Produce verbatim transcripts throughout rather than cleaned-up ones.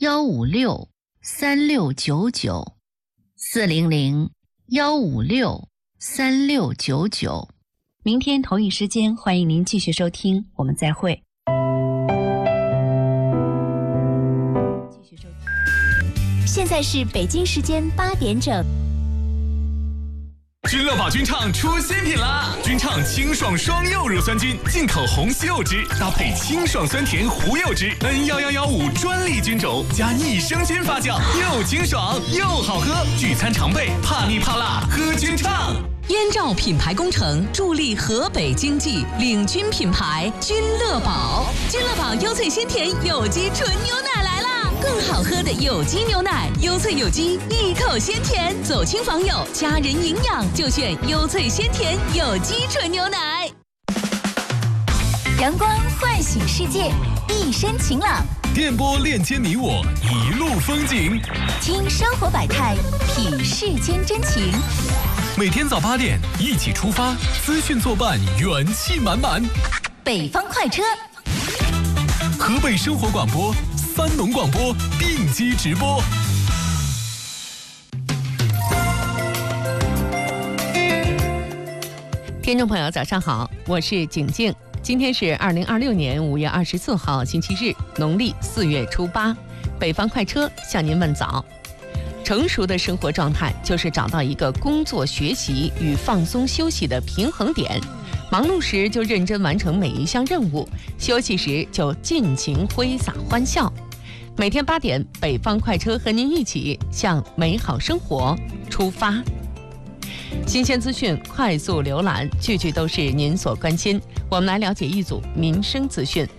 幺五六三六九九，四零零幺五六三六九九。 明天同一时间，欢迎您继续收听，我们再会。继续收听。 现在是北京时间八点整。 君乐宝君畅出新品啦！君畅清爽双柚乳酸菌，进口红西柚汁，搭配清爽酸甜胡柚汁 N 一一一五专利菌种，加益生菌发酵，又清爽又好喝。聚餐常备，怕腻怕辣，喝君畅。 燕赵品牌工程助力河北经济，领军品牌君乐宝。君乐宝优萃鲜甜有机纯牛奶来啦！更好喝的有机牛奶，优萃有机，一口鲜甜，走亲访友，家人营养就选优萃鲜甜有机纯牛奶。 阳光唤醒世界，一身晴朗。 电波链接你我，一路风景。 听生活百态，品世间真情。 每天早八点一起出发，资讯作伴，元气满满。 北方快车， 河北生活广播、三农广播并机直播。 听众朋友，早上好，我是景静。今天是二零二六年五月二十四号，星期日，农历四月初八。北方快车向您问早。成熟的生活状态就是找到一个工作、学习与放松休息的平衡点。忙碌时就认真完成每一项任务，休息时就尽情挥洒欢笑。每天八点，北方快车和您一起向美好生活出发。新鲜资讯快速浏览，句句都是您所关心。我们来了解一组民生资讯。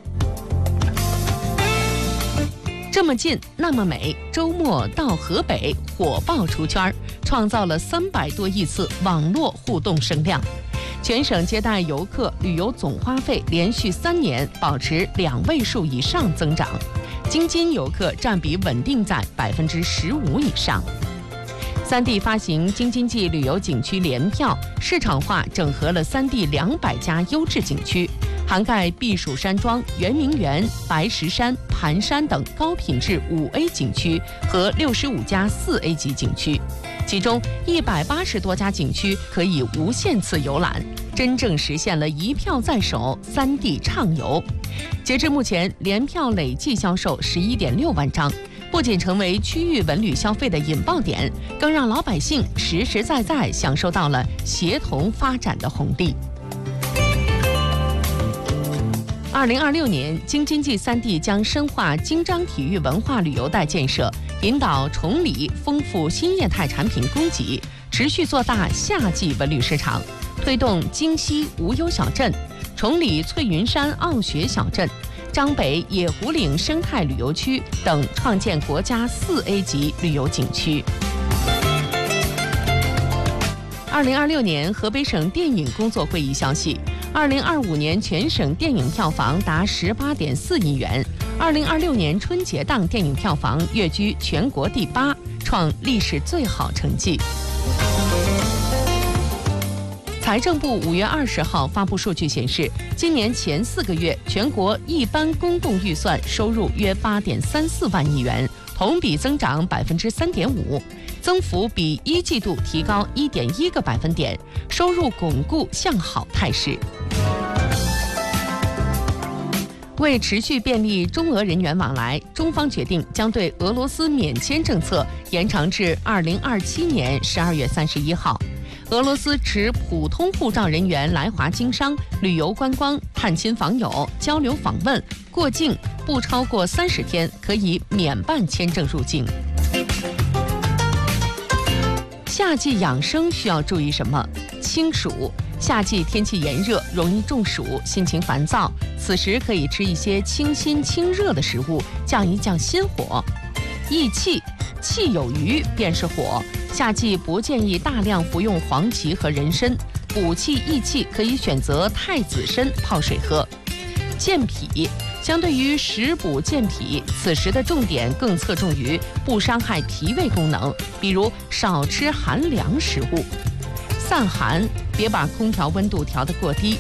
这么近那么美，周末到河北火爆出圈，创造了三百多亿次网络互动声量。全省接待游客旅游总花费连续三年保持两位数以上增长，京津游客占比稳定在百分之十五以上。三地发行京津冀旅游景区联票，市场化整合了三地两百家优质景区，涵盖避暑山庄、圆明园、白石山、盘山等高品质五 A 景区和六十五家四 A 级景区，其中一百八十多家景区可以无限次游览，真正实现了一票在手，三地畅游。截至目前，联票累计销售十一点六万张。不仅成为区域文旅消费的引爆点，更让老百姓实实在在享受到了协同发展的红利。二零二六年，京津冀三地将深化京张体育文化旅游带建设，引导崇礼丰富新业态产品供给，持续做大夏季文旅市场，推动京西无忧小镇、崇礼翠云山傲雪小镇、张北野狐岭生态旅游区等创建国家四 A 级旅游景区。二零二六年河北省电影工作会议消息，二零二五年全省电影票房达十八点四亿元，二零二六年春节档电影票房跃居全国第八，创历史最好成绩。财政部五月二十号发布数据显示，今年前四个月，全国一般公共预算收入约八点三四万亿元，同比增长百分之三点五，增幅比一季度提高一点一个百分点，收入巩固向好态势。为持续便利中俄人员往来，中方决定将对俄罗斯免签政策延长至二零二七年十二月三十一号。俄罗斯持普通护照人员来华经商、旅游观光、探亲访友、交流访问、过境不超过三十天，可以免办签证入境。夏季养生需要注意什么？清暑。夏季天气炎热，容易中暑，心情烦躁，此时可以吃一些清新清热的食物，降一降心火。益气，气有余便是火。夏季不建议大量服用黄芪和人参，补气益气可以选择太子参泡水喝。健脾，相对于食补健脾，此时的重点更侧重于不伤害脾胃功能，比如少吃寒凉食物。散寒，别把空调温度调得过低，